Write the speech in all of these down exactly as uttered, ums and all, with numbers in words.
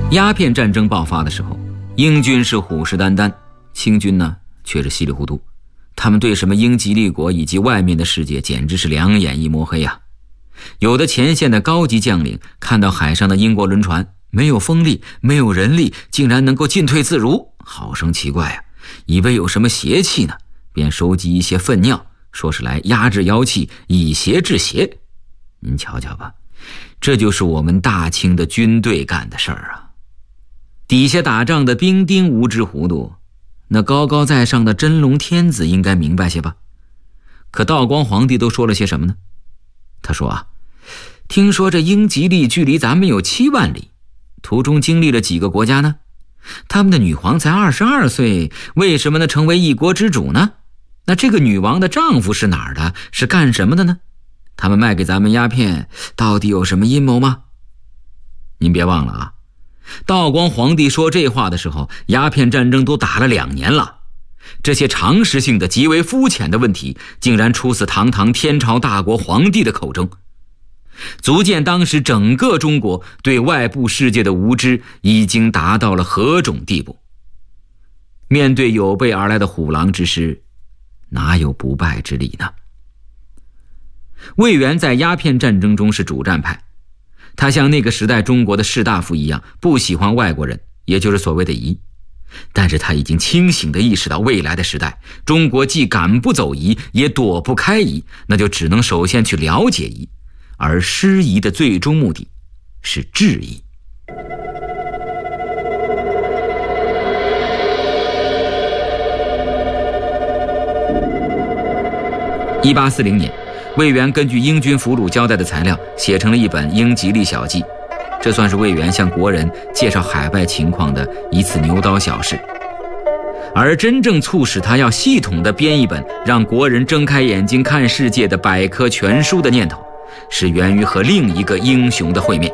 鸦片战争爆发的时候，英军是虎视眈眈，清军呢却是稀里糊涂。他们对什么英吉利国以及外面的世界简直是两眼一抹黑啊！有的前线的高级将领看到海上的英国轮船没有风力，没有人力，竟然能够进退自如，好生奇怪啊，以为有什么邪气呢，便收集一些粪尿，说是来压制妖气，以邪制邪。您瞧瞧吧，这就是我们大清的军队干的事儿啊！底下打仗的兵丁无知糊涂，那高高在上的真龙天子应该明白些吧？可道光皇帝都说了些什么呢？他说啊，听说这英吉利距离咱们有七万里，途中经历了几个国家呢？他们的女皇才二十二岁，为什么能成为一国之主呢？那这个女王的丈夫是哪儿的？是干什么的呢？他们卖给咱们鸦片，到底有什么阴谋吗？您别忘了啊，道光皇帝说这话的时候，鸦片战争都打了两年了。这些常识性的极为肤浅的问题，竟然出自堂堂天朝大国皇帝的口中，足见当时整个中国对外部世界的无知已经达到了何种地步。面对有备而来的虎狼之师，哪有不败之理呢？魏源在鸦片战争中是主战派，他像那个时代中国的士大夫一样，不喜欢外国人，也就是所谓的夷。但是他已经清醒地意识到未来的时代，中国既赶不走夷，也躲不开夷，那就只能首先去了解夷，而师夷的最终目的是治夷。一八四零年，魏源根据英军俘虏交代的材料，写成了一本《英吉利小记》，这算是魏源向国人介绍海外情况的一次牛刀小试。而真正促使他要系统地编一本让国人睁开眼睛看世界的百科全书的念头，是源于和另一个英雄的会面。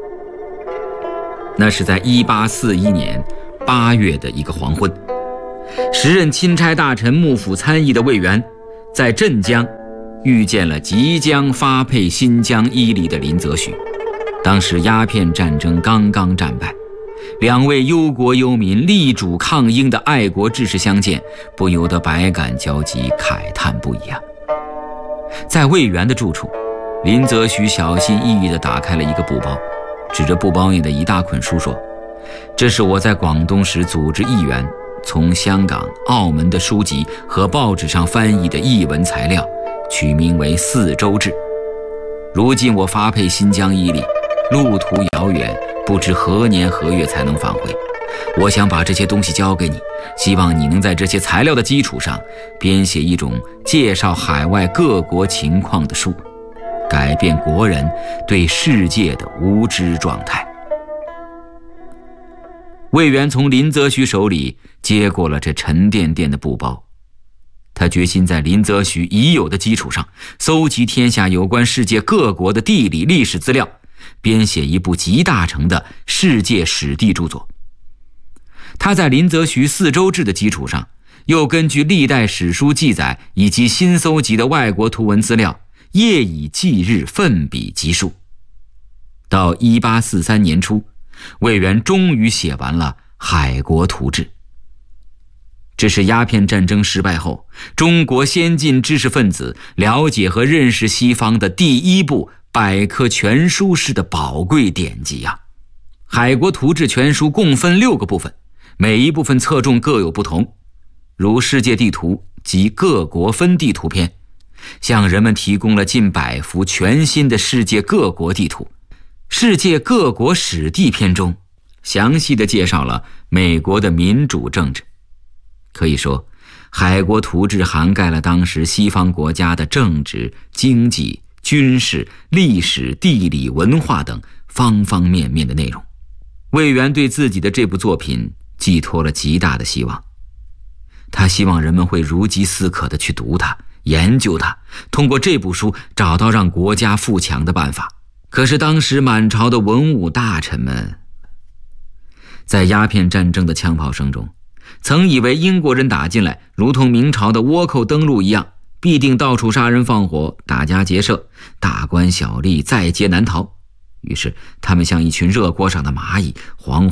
那是在一八四一年八月的一个黄昏，时任钦差大臣幕府参议的魏源在镇江遇见了即将发配新疆伊犁的林则徐。当时鸦片战争刚刚战败，两位忧国忧民、力主抗英的爱国志士相见，不由得百感交集，慨叹不已啊。在魏源的住处，林则徐小心翼翼地打开了一个布包，指着布包内的一大捆书说：“这是我在广东时组织议员从香港、澳门的书籍和报纸上翻译的译文材料，取名为《四州志》。如今我发配新疆伊犁，路途遥远，不知何年何月才能返回。我想把这些东西交给你，希望你能在这些材料的基础上编写一种介绍海外各国情况的书，改变国人对世界的无知状态。”魏源从林则徐手里接过了这沉甸甸的布包，他决心在林则徐已有的基础上，搜集天下有关世界各国的地理历史资料，编写一部集大成的世界史地著作。他在林则徐四州志的基础上，又根据历代史书记载以及新搜集的外国图文资料，夜以继日，奋笔疾书。到一八四三年初，魏源终于写完了《海国图志》。这是鸦片战争失败后，中国先进知识分子了解和认识西方的第一部百科全书式的宝贵典籍啊！《海国图志》全书共分六个部分，每一部分侧重各有不同，如世界地图及各国分地图篇，向人们提供了近百幅全新的世界各国地图。世界各国史地篇中，详细地介绍了美国的民主政治。可以说，《海国图志》涵盖了当时西方国家的政治、经济、军事、历史、地理、文化等方方面面的内容。魏源对自己的这部作品寄托了极大的希望，他希望人们会如饥似渴地去读它、研究它，通过这部书找到让国家富强的办法。可是当时满朝的文武大臣们，在鸦片战争的枪炮声中，曾以为英国人打进来如同明朝的倭寇登陆一样，必定到处杀人放火，打家劫舍，大官小吏在劫难逃。于是他们像一群热锅上的蚂蚁，惶